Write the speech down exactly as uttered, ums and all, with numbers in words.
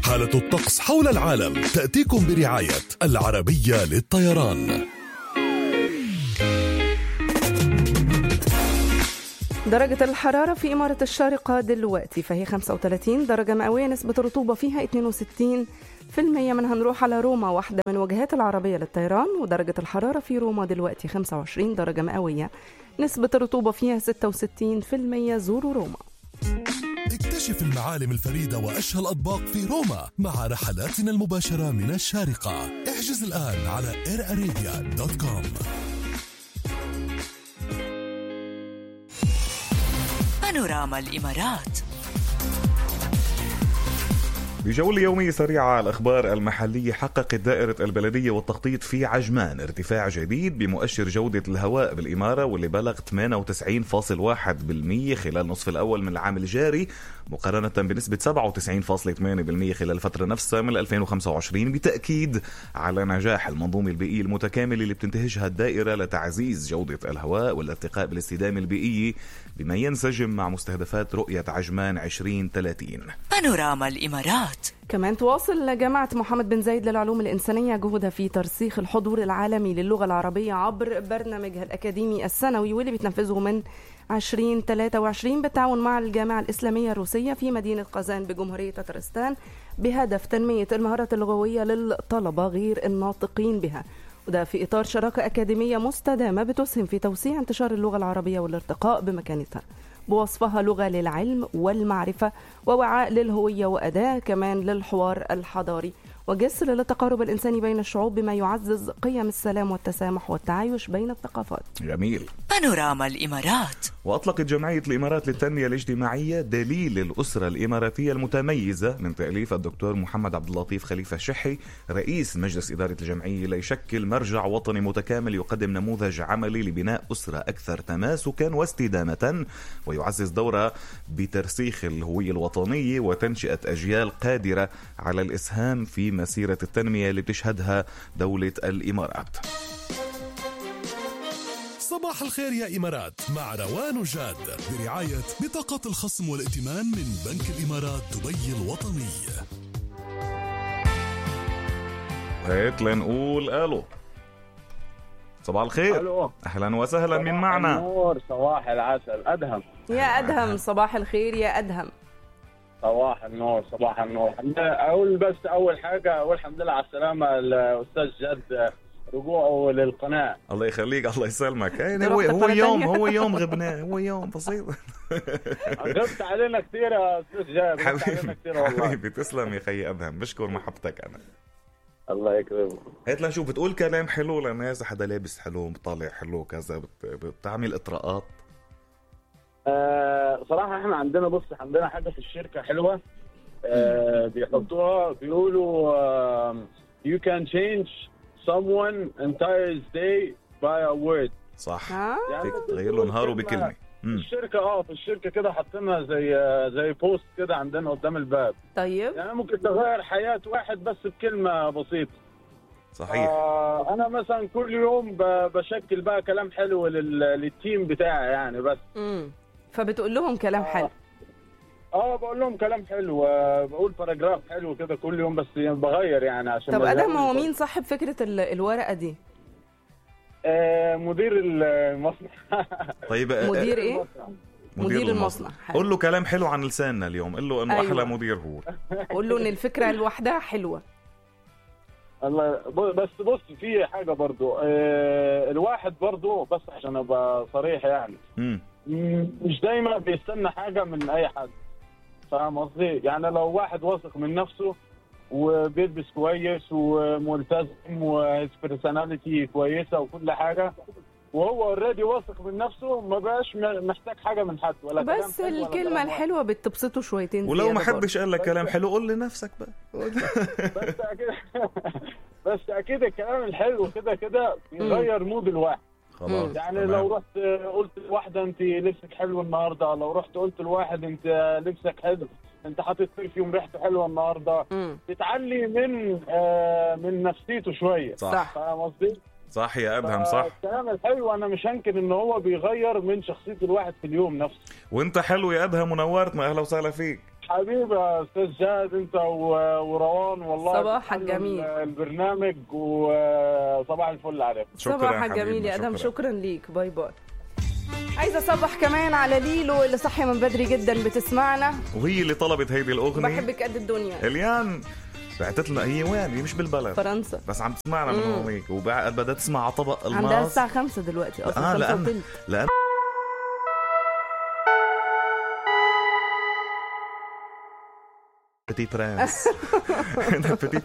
حالة الطقس حول العالم تأتيكم برعاية العربية للطيران. درجة الحرارة في إمارة الشارقة دلوقتي فهي خمسة وثلاثين درجة مئوية، نسبة الرطوبة فيها اثنين وستين بالمية. منها نروح على روما، واحدة من وجهات العربية للطيران، ودرجة الحرارة في روما دلوقتي خمسة وعشرين درجة مئوية، نسبة الرطوبة فيها ستة وستين بالمية. زوروا روما. اكتشف المعالم الفريدة وأشهى الأطباق في روما مع رحلاتنا المباشرة من الشارقة. احجز الآن على اير ارابيا دوت كوم. بانوراما الإمارات. بجولة يومية سريعة على الأخبار المحلية، حققت دائرة البلدية والتخطيط في عجمان ارتفاع جديد بمؤشر جودة الهواء بالإمارة، واللي بلغ ثمانية وتسعين فاصلة واحد بالمية خلال نصف الأول من العام الجاري، مقارنة بنسبة سبعة وتسعين فاصلة ثمانية بالمية خلال الفترة نفسها من ألفين وخمسة وعشرين، بتأكيد على نجاح المنظومة البيئية المتكاملة اللي بتنتهجها الدائرة لتعزيز جودة الهواء والارتقاء بالاستدامة البيئية بما ينسجم مع مستهدفات رؤية عجمان عشرين ثلاثين. بانوراما الإمارات. كمان تواصل جامعة محمد بن زايد للعلوم الإنسانية جهودها في ترسيخ الحضور العالمي للغة العربية عبر برنامجها الأكاديمي السنوي، واللي بتنفذه من عشرين ثلاثة وعشرين بالتعاون مع الجامعة الإسلامية الروسية في مدينة قازان بجمهورية تترستان، بهدف تنمية المهارات اللغوية للطلبة غير الناطقين بها، وده في إطار شراكة أكاديمية مستدامة بتسهم في توسيع انتشار اللغة العربية والارتقاء بمكانتها، بوصفها لغة للعلم والمعرفة ووعاء للهوية وأداة كمان للحوار الحضاري وجسر للتقارب الإنساني بين الشعوب بما يعزز قيم السلام والتسامح والتعايش بين الثقافات. جميل. بانوراما الإمارات. وأطلقت جمعية الإمارات للتنمية الاجتماعية دليل الأسرة الإماراتية المتميزة من تأليف الدكتور محمد عبد اللطيف خليفة الشحي رئيس مجلس إدارة الجمعية، ليشكل مرجع وطني متكامل يقدم نموذج عملي لبناء أسرة أكثر تماسكا واستدامة، ويعزز دورها بترسيخ الهوية الوطنية وتنشئة أجيال قادرة على الإسهام في مسيرة التنمية اللي بتشهدها دولة الإمارات. صباح الخير يا إمارات مع روان وجاد برعاية بطاقة الخصم والائتمان من بنك الإمارات دبي الوطني. هيك لنقول ألو. صباح الخير. ألو. أهلا وسهلا، من معنا؟ النور، صباح العسل. أدهم. يا أدهم، صباح الخير يا أدهم. صباح النور، صباح النور. أقول بس أول حاجة أقول الحمد لله على السلامة الأستاذ جد، رجوعه للقناة. الله يخليك، الله يسلمك. يعني هو هو يوم هو يوم غبناه، هو يوم بسيط. غبت علينا كثير يا أستاذ جد، غبت علينا كثير والله. حبيبي تسلم يا خي أدهم، بشكر محبتك. أنا الله يكرمك. هات لنشوف، بتقول كلام حلو للناس، حدا لابس حلو بطالع حلو كذا، بت... بتعمل إطراءات. أه صراحة احنا عندنا، بص عندنا حاجة في الشركة حلوة، أه بيحطوها بيقولوا أه you can change someone entire day by a word. صح، يعني تغير له نهاره بكلمة. في الشركة اه في الشركة كده حاطينها زي زي بوست كده عندنا قدام الباب. طيب يعني ممكن تغير حياة واحد بس بكلمة بسيطة. صحيح. آه انا مثلا كل يوم بشكل بقى كلام حلو للتيم بتاعي يعني، بس امم فبتقول لهم كلام حلو. اه بقول لهم كلام حلو، بقول باراجراف حلو كده كل يوم، بس بغير يعني عشان. طب ادهم، هو مين صاحب فكرة الورقة دي؟ آه مدير المصنع. طيب مدير ايه؟ مدير, مدير المصنع. قول له كلام حلو عن لساننا اليوم، قول له انه أيوة. احلى مدير هو. قول له ان الفكرة لوحدها حلوة. الله. بس بص في حاجة برضو، آه الواحد برضو، بس عشان ابقى صريح يعني، م. مش دايما بيستنى حاجة من اي حد، فاهم قصدي؟ يعني لو واحد واثق من نفسه وبيلبس كويس وملتزم وبرسوناليتي كويسة وكل حاجة، وهو اوريدي واثق من نفسه، ما بقاش محتاج حاجة من حد ولا كلام. بس الكلمة الحلوة بتبسطه شويتين. ولو ما حدش قال لك كلام حلو قول لنفسك بقى. بس أكيد بس أكيد الكلام الحلو كده كده يغير مود الواحد. خلاص. يعني تمام. لو رحت قلت لواحدة انت لبسك حلو النهارده، لو رحت قلت لواحد انت لبسك حلو، انت حاطط برفيوم ريحته حلوه النهارده، تتعلي من آه من نفسيته شويه. صح. فاهم قصدي؟ صح يا ادهم. صح. الكلام الحلو انا مش هنكر ان هو بيغير من شخصيه الواحد في اليوم نفسه. وانت حلو يا ادهم ونورتنا، اهلا وسهلا فيك. حبيبي يا استاذ جاد انت وروان، والله صباحك جميل البرنامج، وصباح الفل عليك. صباحك جميل يا ادم، شكرا ليك، باي باي. عايزه اصبح كمان على ليلو اللي صحي من بدري جدا بتسمعنا، وهي اللي طلبت هيدي الاغنيه. بحبك قد الدنيا. اليان بعتت لنا هي وين؟ هي مش بالبلد، فرنسا، بس عم تسمعنا من هونيك، وبعد بدها تسمع على طبق الماس. عندها الساعه خمسة دلوقتي اصلا. آه لأن لأن بتي برنس. بتي